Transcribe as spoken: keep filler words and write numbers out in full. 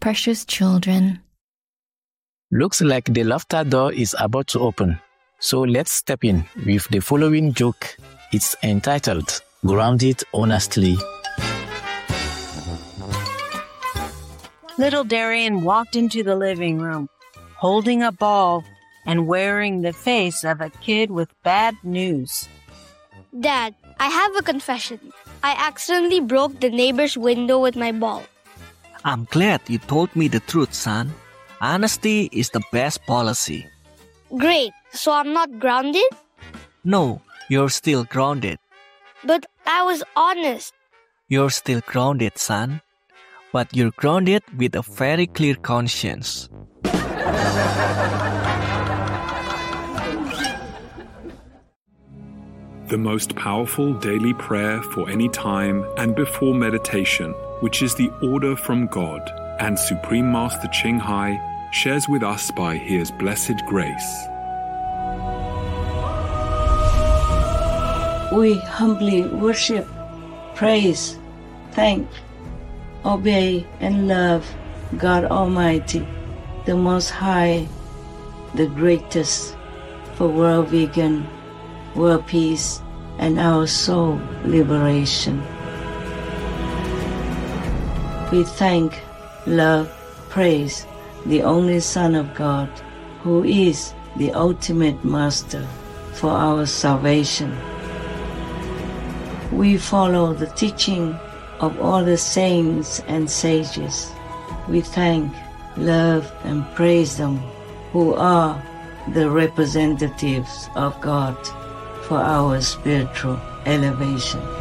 precious children. Looks like the laughter door is about to open. So let's step in with the following joke. It's entitled, Grounded Honestly. Little Darian walked into the living room, holding a ball and wearing the face of a kid with bad news. Dad, I have a confession. I accidentally broke the neighbor's window with my ball. I'm glad you told me the truth, son. Honesty is the best policy. Great, so I'm not grounded? No, you're still grounded. But I was honest. You're still grounded, son. But you're grounded with a very clear conscience. The most powerful daily prayer for any time and before meditation, which is the order from God, and Supreme Master Ching Hai shares with us by His blessed grace. We humbly worship, praise, thank, obey, and love God Almighty, the Most High, the greatest, for world vegan, world peace, and our soul liberation. We thank, love, praise the only Son of God, who is the ultimate Master for our salvation. We follow the teaching of all the saints and sages. We thank, love, and praise them who are the representatives of God for our spiritual elevation.